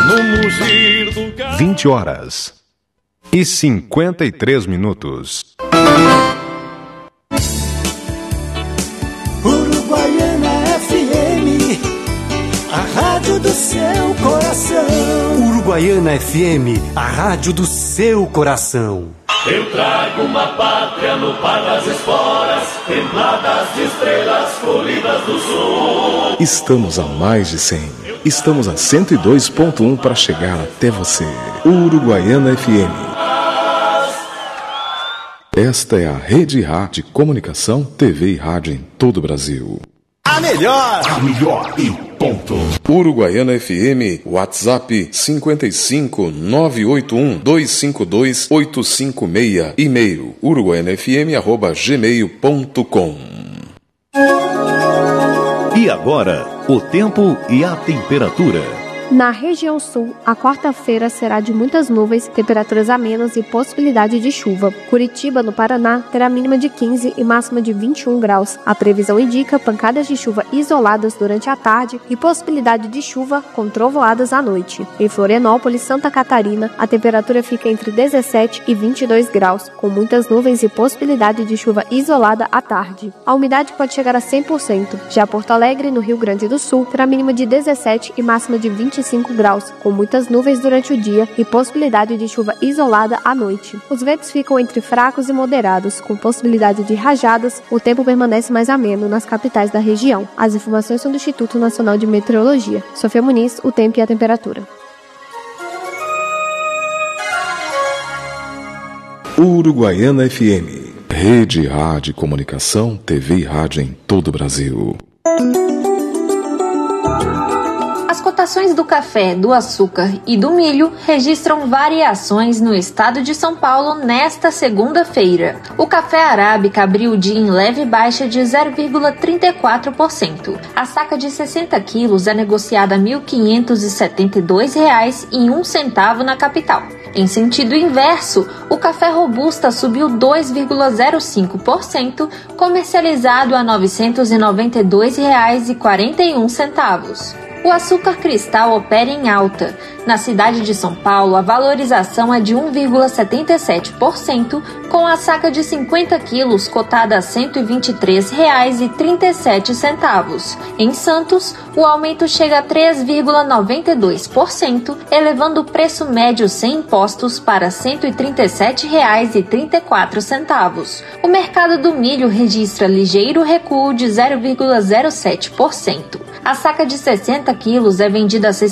no mugir do gado. 20 horas e 53 minutos. Uruguaiana FM, a rádio do seu coração. Uruguaiana FM, a rádio do seu coração. Eu trago uma pátria no par das esporas, templadas de estrelas colhidas do sul. Estamos a mais de 100. Estamos a 102.1 para chegar até você. Uruguaiana FM. Esta é a Rede Rádio de Comunicação, TV e Rádio em todo o Brasil. A melhor e ponto. Uruguaiana FM, WhatsApp 55 981 252 856, e-mail uruguaianafm@gmail.com. E agora, o tempo e a temperatura. Na região sul, a quarta-feira será de muitas nuvens, temperaturas amenas e possibilidade de chuva. Curitiba, no Paraná, terá mínima de 15 e máxima de 21 graus. A previsão indica pancadas de chuva isoladas durante a tarde e possibilidade de chuva com trovoadas à noite. Em Florianópolis, Santa Catarina, a temperatura fica entre 17 e 22 graus, com muitas nuvens e possibilidade de chuva isolada à tarde. A umidade pode chegar a 100%. Já Porto Alegre, no Rio Grande do Sul, terá mínima de 17 e máxima de 25 graus, com muitas nuvens durante o dia e possibilidade de chuva isolada à noite. Os ventos ficam entre fracos e moderados, com possibilidade de rajadas. O tempo permanece mais ameno nas capitais da região. As informações são do Instituto Nacional de Meteorologia. Sofia Muniz, o tempo e a temperatura. Uruguaiana FM. Rede Rádio Comunicação, TV e Rádio em todo o Brasil. As cotações do café, do açúcar e do milho registram variações no estado de São Paulo nesta segunda-feira. O café arábica abriu o dia em leve baixa de 0,34%. A saca de 60 quilos é negociada a R$ 1.572,01 na capital. Em sentido inverso, o café robusta subiu 2,05%, comercializado a R$ 992,41. O açúcar cristal opera em alta. Na cidade de São Paulo, a valorização é de 1,77%, com a saca de 50 quilos cotada a R$ 123,37. Em Santos, o aumento chega a 3,92%, elevando o preço médio sem impostos para R$ 137,34. O mercado do milho registra ligeiro recuo de 0,07%. A saca de 60 quilos é vendida a R$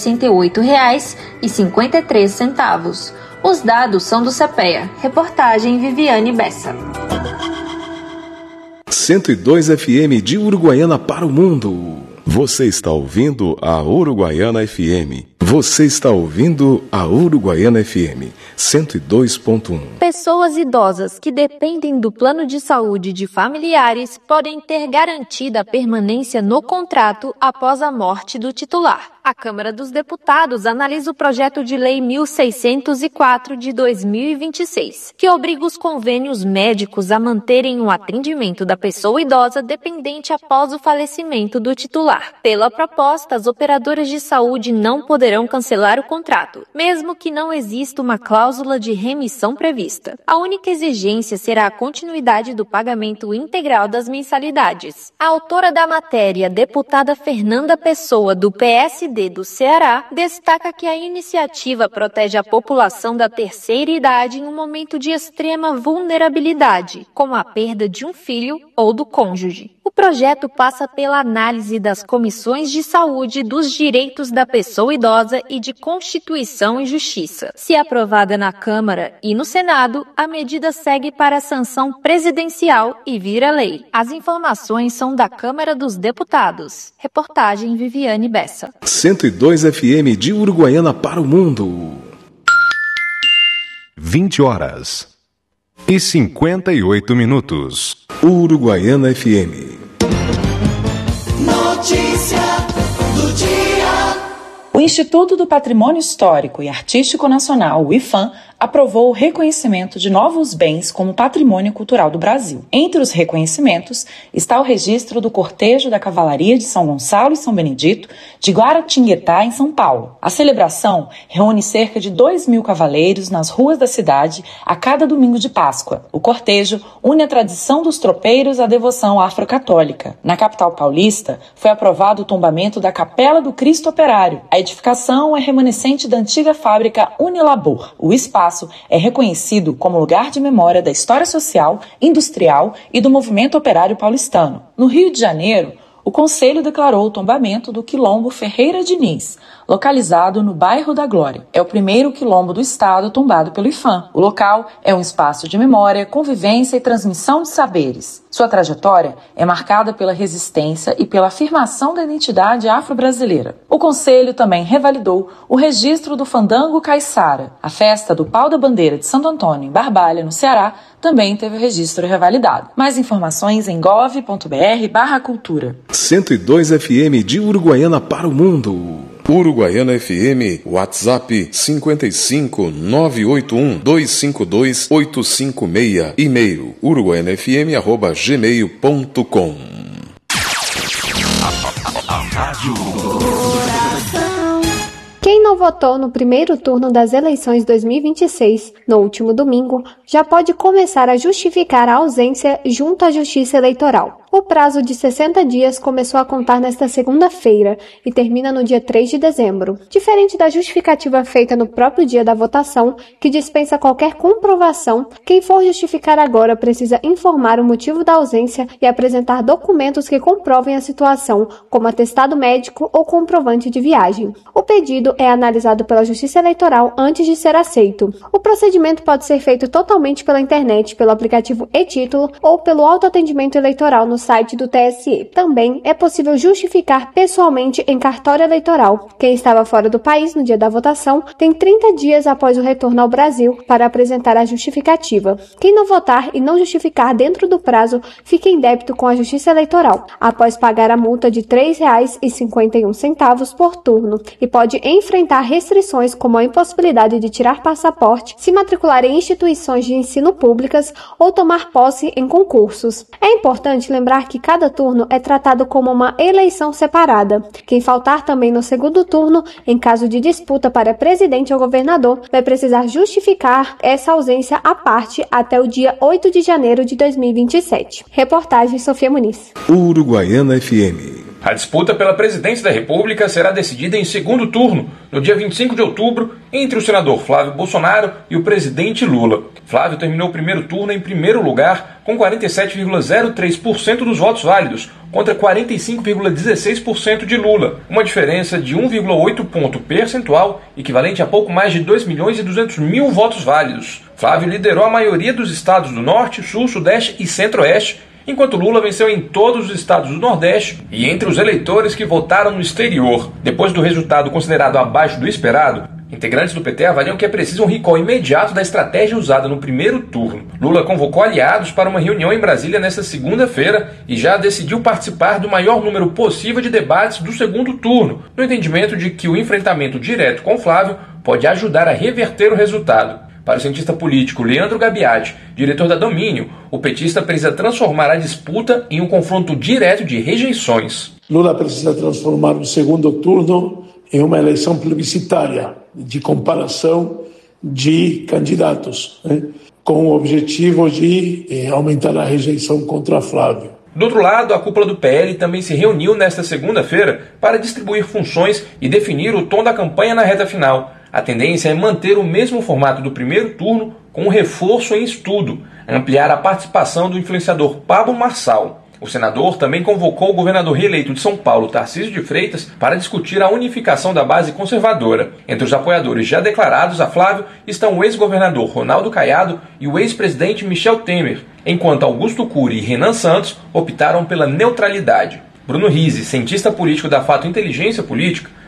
68,53. Os dados são do CPEA. Reportagem Viviane Bessa. 102 FM de Uruguaiana para o mundo. Você está ouvindo a Uruguaiana FM. Você está ouvindo a Uruguaiana FM 102.1. Pessoas idosas que dependem do plano de saúde de familiares podem ter garantida a permanência no contrato após a morte do titular. A Câmara dos Deputados analisa o projeto de lei 1604 de 2026, que obriga os convênios médicos a manterem o atendimento da pessoa idosa dependente após o falecimento do titular. Pela proposta, as operadoras de saúde não poderão cancelar o contrato, mesmo que não exista uma cláusula de remissão prevista. A única exigência será a continuidade do pagamento integral das mensalidades. A autora da matéria, deputada Fernanda Pessoa, do PSD do Ceará, destaca que a iniciativa protege a população da terceira idade em um momento de extrema vulnerabilidade, como a perda de um filho ou do cônjuge. O projeto passa pela análise das comissões de saúde, dos direitos da pessoa idosa e de Constituição e Justiça. Se aprovada na Câmara e no Senado, a medida segue para a sanção presidencial e vira lei. As informações são da Câmara dos Deputados. Reportagem Viviane Bessa. 102 FM de Uruguaiana para o mundo. 20 horas e 58 minutos. Uruguaiana FM. Notícia do dia. O Instituto do Patrimônio Histórico e Artístico Nacional, o IPHAN, aprovou o reconhecimento de novos bens como patrimônio cultural do Brasil. Entre os reconhecimentos está o registro do cortejo da Cavalaria de São Gonçalo e São Benedito de Guaratinguetá, em São Paulo. A celebração reúne cerca de 2.000 cavaleiros nas ruas da cidade a cada domingo de Páscoa. O cortejo une a tradição dos tropeiros à devoção afrocatólica. Na capital paulista, foi aprovado o tombamento da Capela do Cristo Operário. A edificação é remanescente da antiga fábrica Unilabor. O espaço é reconhecido como lugar de memória da história social, industrial e do movimento operário paulistano. No Rio de Janeiro, o Conselho declarou o tombamento do Quilombo Ferreira Diniz, localizado no bairro da Glória. É o primeiro quilombo do estado tombado pelo IPHAN. O local é um espaço de memória, convivência e transmissão de saberes. Sua trajetória é marcada pela resistência e pela afirmação da identidade afro-brasileira. O Conselho também revalidou o registro do Fandango Caiçara. A festa do Pau da Bandeira de Santo Antônio, em Barbalha, no Ceará, também teve o registro revalidado. Mais informações em gov.br/cultura. 102 FM de Uruguaiana para o mundo. Uruguaiana FM, WhatsApp 55 981 252 856, e-mail uruguaianafm@gmail.com. Quem não votou no primeiro turno das eleições 2026, no último domingo, já pode começar a justificar a ausência junto à Justiça Eleitoral. O prazo de 60 dias começou a contar nesta segunda-feira e termina no dia 3 de dezembro. Diferente da justificativa feita no próprio dia da votação, que dispensa qualquer comprovação, quem for justificar agora precisa informar o motivo da ausência e apresentar documentos que comprovem a situação, como atestado médico ou comprovante de viagem. O pedido é analisado pela Justiça Eleitoral antes de ser aceito. O procedimento pode ser feito totalmente pela internet, pelo aplicativo e-Título ou pelo autoatendimento eleitoral no site do TSE. Também é possível justificar pessoalmente em cartório eleitoral. Quem estava fora do país no dia da votação tem 30 dias após o retorno ao Brasil para apresentar a justificativa. Quem não votar e não justificar dentro do prazo fica em débito com a Justiça Eleitoral, após pagar a multa de R$ 3,51 por turno, e pode enfrentar restrições como a impossibilidade de tirar passaporte, se matricular em instituições de ensino públicas ou tomar posse em concursos. É importante lembrar que cada turno é tratado como uma eleição separada. Quem faltar também no segundo turno, em caso de disputa para presidente ou governador, vai precisar justificar essa ausência à parte até o dia 8 de janeiro de 2027. Reportagem Sofia Muniz. Uruguaiana FM. A disputa pela presidência da República será decidida em segundo turno, no dia 25 de outubro, entre o senador Flávio Bolsonaro e o presidente Lula. Flávio terminou o primeiro turno em primeiro lugar, com 47,03% dos votos válidos, contra 45,16% de Lula, uma diferença de 1,8 ponto percentual, equivalente a pouco mais de 2.200.000 votos válidos. Flávio liderou a maioria dos estados do Norte, Sul, Sudeste e Centro-Oeste, enquanto Lula venceu em todos os estados do Nordeste e entre os eleitores que votaram no exterior. Depois do resultado considerado abaixo do esperado, integrantes do PT avaliam que é preciso um recall imediato da estratégia usada no primeiro turno. Lula convocou aliados para uma reunião em Brasília nesta segunda-feira e já decidiu participar do maior número possível de debates do segundo turno, no entendimento de que o enfrentamento direto com Flávio pode ajudar a reverter o resultado. Para o cientista político Leandro Gabiati, diretor da Domínio, o petista precisa transformar a disputa em um confronto direto de rejeições. Lula precisa transformar o segundo turno em uma eleição plebiscitária, de comparação de candidatos, com o objetivo de aumentar a rejeição contra Flávio. Do outro lado, a cúpula do PL também se reuniu nesta segunda-feira para distribuir funções e definir o tom da campanha na reta final. A tendência é manter o mesmo formato do primeiro turno, com um reforço em estudo, ampliar a participação do influenciador Pablo Marçal. O senador também convocou o governador reeleito de São Paulo, Tarcísio de Freitas, para discutir a unificação da base conservadora. Entre os apoiadores já declarados a Flávio estão o ex-governador Ronaldo Caiado e o ex-presidente Michel Temer, enquanto Augusto Cury e Renan Santos optaram pela neutralidade. Bruno Rizzi, cientista político da Fato Inteligência Política,